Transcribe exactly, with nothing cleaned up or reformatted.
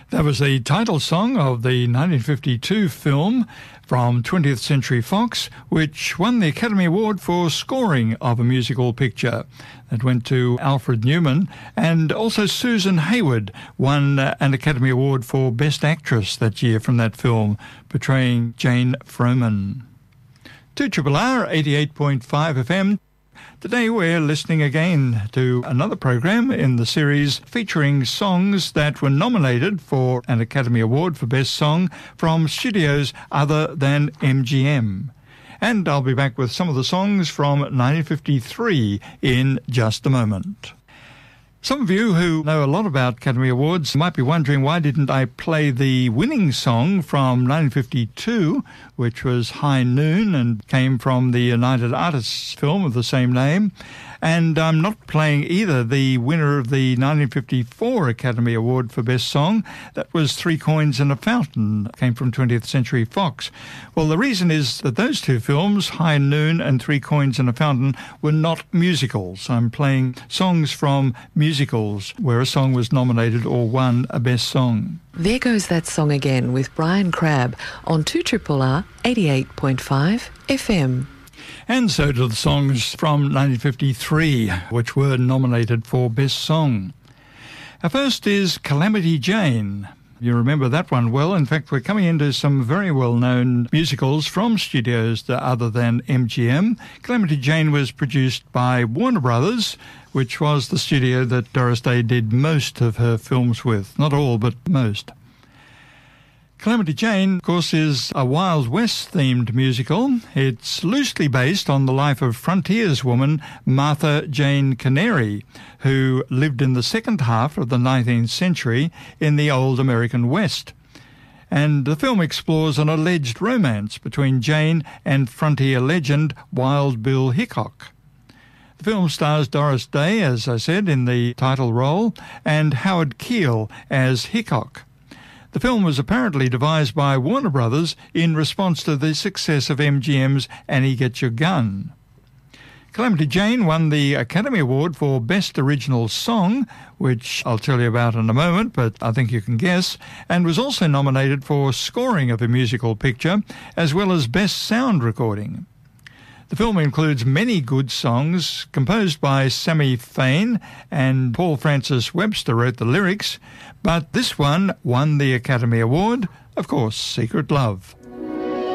That was the title song of the nineteen fifty-two film from twentieth Century Fox, which won the Academy Award for scoring of a musical picture. That went to Alfred Newman, and also Susan Hayward won an Academy Award for Best Actress that year from that film, portraying Jane Froman. two R R R eighty-eight point five F M. Today we're listening again to another program in the series featuring songs that were nominated for an Academy Award for Best Song from studios other than M G M. And I'll be back with some of the songs from nineteen fifty-three in just a moment. Some of you who know a lot about Academy Awards might be wondering why didn't I play the winning song from nineteen fifty-two, which was High Noon and came from the United Artists film of the same name. And I'm not playing either the winner of the nineteen fifty-four Academy Award for Best Song. That was Three Coins and a Fountain, came from twentieth Century Fox. Well, the reason is that those two films, High Noon and Three Coins and a Fountain, were not musicals. I'm playing songs from musicals where a song was nominated or won a Best Song. There goes that song again with Brian Crabb on two R R R eighty-eight point five F M. And so to the songs from nineteen fifty-three, which were nominated for Best Song. Our first is Calamity Jane. You remember that one well. In fact, we're coming into some very well-known musicals from studios that other than M G M. Calamity Jane was produced by Warner Brothers, which was the studio that Doris Day did most of her films with. Not all, but most. Calamity Jane, of course, is a Wild West-themed musical. It's loosely based on the life of frontierswoman Martha Jane Canary, who lived in the second half of the nineteenth century in the old American West. And the film explores an alleged romance between Jane and frontier legend Wild Bill Hickok. The film stars Doris Day, as I said, in the title role, and Howard Keel as Hickok. The film was apparently devised by Warner Brothers in response to the success of M G M's Annie Get Your Gun. Calamity Jane won the Academy Award for Best Original Song, which I'll tell you about in a moment, but I think you can guess, and was also nominated for scoring of a musical picture, as well as Best Sound Recording. The film includes many good songs composed by Sammy Fain, and Paul Francis Webster wrote the lyrics, but this one won the Academy Award, of course, Secret Love.